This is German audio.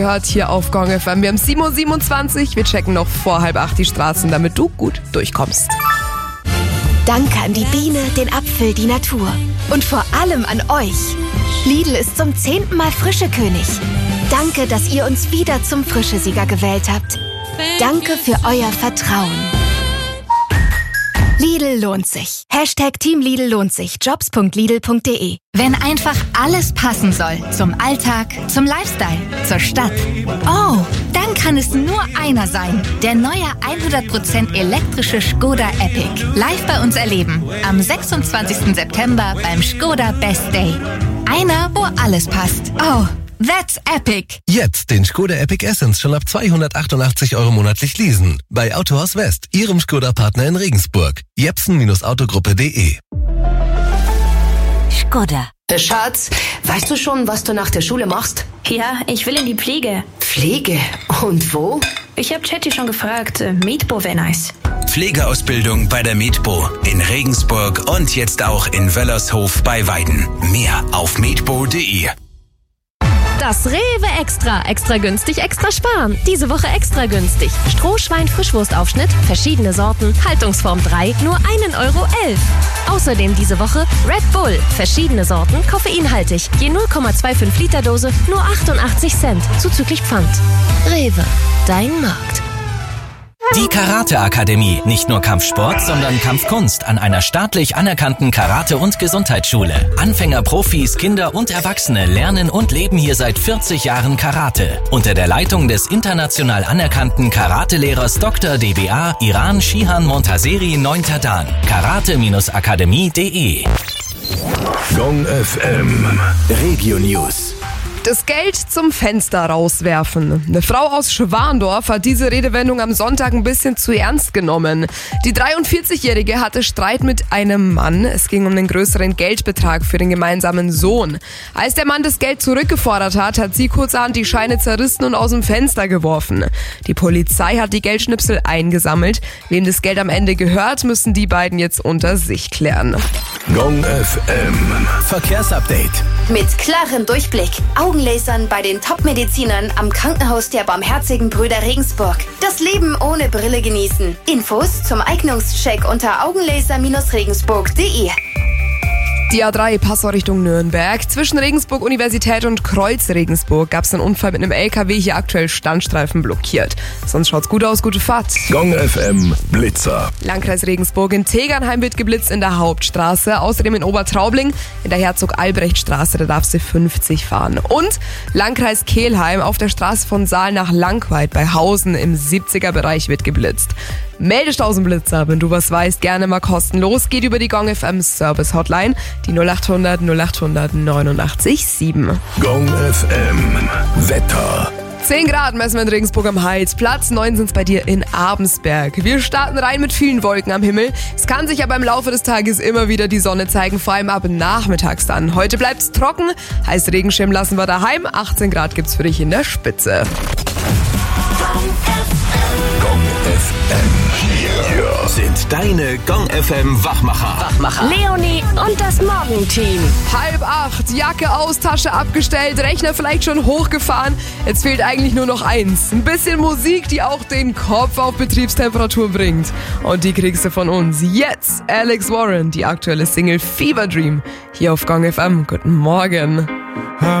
Hört hier auf Gong FM. Wir haben 7.27 Uhr. Wir checken noch vor 7:30 die Straßen, damit du gut durchkommst. Danke an die Biene, den Apfel, die Natur. Und vor allem an euch. Lidl ist zum 10. Mal Frischekönig. Danke, dass ihr uns wieder zum Frischesieger gewählt habt. Danke für euer Vertrauen. Lidl lohnt sich. #Team Lidl lohnt sich. Jobs.lidl.de. Wenn einfach alles passen soll. Zum Alltag, zum Lifestyle, zur Stadt. Oh, dann kann es nur einer sein. Der neue 100% elektrische Škoda Epic. Live bei uns erleben. Am 26. September beim Škoda Best Day. Einer, wo alles passt. Oh, that's epic. Jetzt den Škoda Epic Essence schon ab 288 € monatlich leasen. Bei Autohaus West, Ihrem Škoda-Partner in Regensburg. Jepsen-Autogruppe.de. Škoda. Schatz, weißt du schon, was du nach der Schule machst? Ja, ich will in die Pflege. Pflege? Und wo? Ich habe Chatty schon gefragt. Medpo wäre nice. Pflegeausbildung bei der Medpo in Regensburg und jetzt auch in Wöllershof bei Weiden. Mehr auf medpo.de. Das Rewe Extra. Extra günstig, extra sparen. Diese Woche extra günstig. Strohschwein-Frischwurstaufschnitt, verschiedene Sorten, Haltungsform 3, nur 1,11 €. Außerdem diese Woche Red Bull, verschiedene Sorten, koffeinhaltig. Je 0,25 Liter Dose, nur 88 Cent, zuzüglich Pfand. Rewe, dein Markt. Die Karate-Akademie. Nicht nur Kampfsport, sondern Kampfkunst an einer staatlich anerkannten Karate- und Gesundheitsschule. Anfänger, Profis, Kinder und Erwachsene lernen und leben hier seit 40 Jahren Karate. Unter der Leitung des international anerkannten Karate-Lehrers Dr. DBA Iran Shihan Montaseri 9. Dan. karate-akademie.de. Gong FM Regio News. Das Geld zum Fenster rauswerfen. Eine Frau aus Schwandorf hat diese Redewendung am Sonntag ein bisschen zu ernst genommen. Die 43-Jährige hatte Streit mit einem Mann. Es ging um einen größeren Geldbetrag für den gemeinsamen Sohn. Als der Mann das Geld zurückgefordert hat, hat sie kurzerhand die Scheine zerrissen und aus dem Fenster geworfen. Die Polizei hat die Geldschnipsel eingesammelt. Wem das Geld am Ende gehört, müssen die beiden jetzt unter sich klären. Gong FM Verkehrsupdate. Mit klarem Durchblick. Augenlasern bei den Top-Medizinern am Krankenhaus der Barmherzigen Brüder Regensburg. Das Leben ohne Brille genießen. Infos zum Eignungscheck unter augenlaser-regensburg.de. Die A3 Passau Richtung Nürnberg. Zwischen Regensburg Universität und Kreuz Regensburg gab es einen Unfall mit einem LKW, hier aktuell Standstreifen blockiert. Sonst schaut's gut aus, gute Fahrt. Gong FM Blitzer. Landkreis Regensburg, in Tegernheim wird geblitzt in der Hauptstraße. Außerdem in Obertraubling in der Herzog-Albrecht-Straße, da darfst du 50 fahren. Und Landkreis Kelheim auf der Straße von Saal nach Langweid bei Hausen im 70er-Bereich wird geblitzt. Melde dich aus dem Blitzer, wenn du was weißt, gerne mal kostenlos. Geht über die Gong FM Service Hotline, die 0800 0800 89 7. Gong FM Wetter. 10 Grad messen wir in Regensburg am Heiz. Platz 9 sind's bei dir in Abensberg. Wir starten rein mit vielen Wolken am Himmel. Es kann sich aber im Laufe des Tages immer wieder die Sonne zeigen, vor allem ab nachmittags dann. Heute bleibt's trocken, heißt Regenschirm lassen wir daheim. 18 Grad gibt's für dich in der Spitze. Gong FM. Hier Sind deine Gong FM Wachmacher. Leonie und das Morgenteam. 7:30, Jacke aus, Tasche abgestellt, Rechner vielleicht schon hochgefahren. Jetzt fehlt eigentlich nur noch eins. Ein bisschen Musik, die auch den Kopf auf Betriebstemperatur bringt. Und die kriegst du von uns. Jetzt Alex Warren, die aktuelle Single Fever Dream. Hier auf Gong FM. Guten Morgen.